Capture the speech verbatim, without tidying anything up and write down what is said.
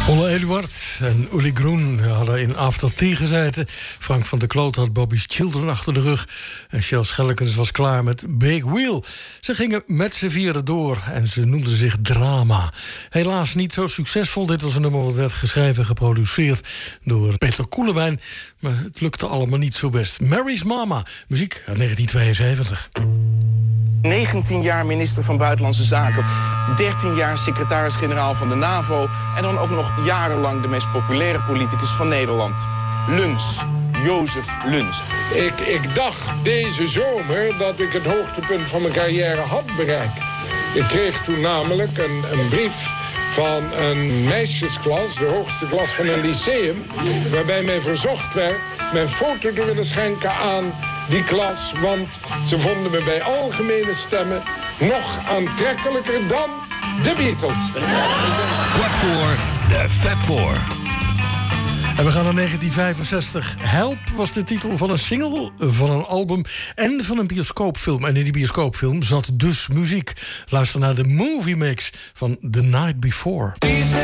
Olle Eduard en Uli Groen hadden in After Tea gezeten. Frank van der Kloot had Bobby's Children achter de rug. En Shel Schellekens was klaar met Big Wheel. Ze gingen met z'n vieren door en ze noemden zich Drama. Helaas niet zo succesvol. Dit was een nummer dat werd geschreven en geproduceerd door Peter Koelewijn. Maar het lukte allemaal niet zo best. Mary's Mama, muziek uit negentien tweeënzeventig. negentien jaar minister van Buitenlandse Zaken, dertien jaar secretaris-generaal van de NAVO en dan ook nog jarenlang de meest populaire politicus van Nederland. Luns, Jozef Luns. Ik, ik dacht deze zomer dat ik het hoogtepunt van mijn carrière had bereikt. Ik kreeg toen namelijk een, een brief van een meisjesklas, de hoogste klas van een lyceum, waarbij mij verzocht werd mijn foto te willen schenken aan die klas, want ze vonden me bij algemene stemmen nog aantrekkelijker dan de Beatles. What for? De Fab Four. En we gaan naar negentien vijfenzestig. Help was de titel van een single, van een album en van een bioscoopfilm. En in die bioscoopfilm zat dus muziek. Luister naar de movie mix van The Night Before.